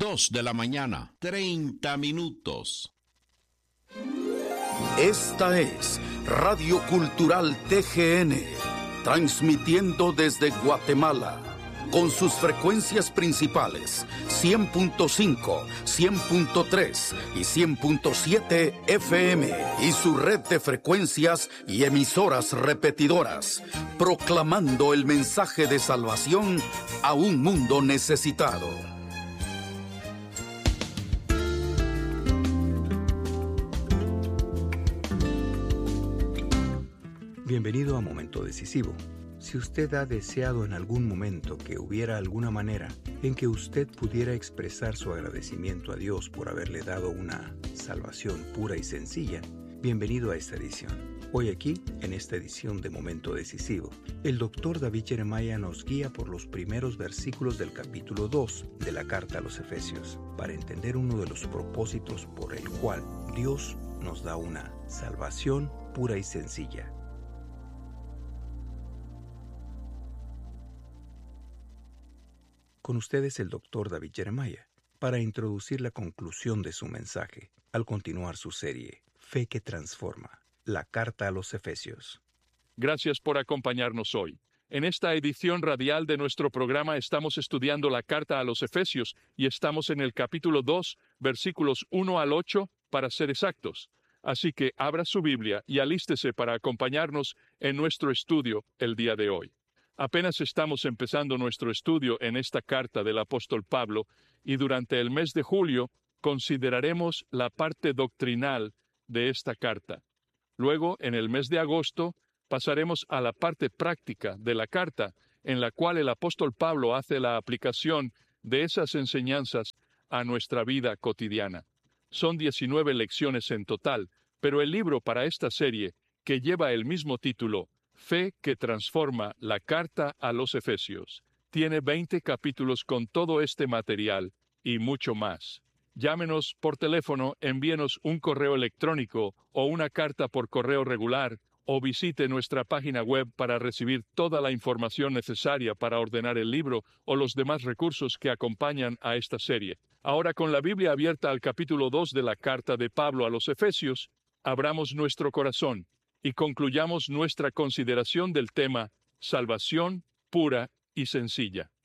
2 de la mañana, 30 minutos. Esta es Radio Cultural TGN, transmitiendo desde Guatemala, con sus frecuencias principales, 100.5, 100.3 y 100.7 FM, y su red de frecuencias y emisoras repetidoras, proclamando el mensaje de salvación a un mundo necesitado. Bienvenido a Momento Decisivo. Si usted ha deseado en algún momento que hubiera alguna manera en que usted pudiera expresar su agradecimiento a Dios por haberle dado una salvación pura y sencilla, bienvenido a esta edición. Hoy aquí, en esta edición de Momento Decisivo, el Dr. David Jeremiah nos guía por los primeros versículos del capítulo 2 de la Carta a los Efesios, para entender uno de los propósitos por el cual Dios nos da una salvación pura y sencilla. Con ustedes el Dr. David Jeremiah, para introducir la conclusión de su mensaje, al continuar su serie, Fe que Transforma, la Carta a los Efesios. Gracias por acompañarnos hoy. En esta edición radial de nuestro programa estamos estudiando la Carta a los Efesios y estamos en el capítulo 2, versículos 1 al 8, para ser exactos. Así que abra su Biblia y alístese para acompañarnos en nuestro estudio el día de hoy. Apenas estamos empezando nuestro estudio en esta carta del apóstol Pablo y durante el mes de julio consideraremos la parte doctrinal de esta carta. Luego, en el mes de agosto, pasaremos a la parte práctica de la carta, en la cual el apóstol Pablo hace la aplicación de esas enseñanzas a nuestra vida cotidiana. Son 19 lecciones en total, pero el libro para esta serie, que lleva el mismo título, Fe que Transforma, la Carta a los Efesios, tiene 20 capítulos con todo este material y mucho más. Llámenos por teléfono, envíenos un correo electrónico o una carta por correo regular, o visite nuestra página web para recibir toda la información necesaria para ordenar el libro o los demás recursos que acompañan a esta serie. Ahora, con la Biblia abierta al capítulo 2 de la carta de Pablo a los Efesios, abramos nuestro corazón y concluyamos nuestra consideración del tema Salvación pura y sencilla.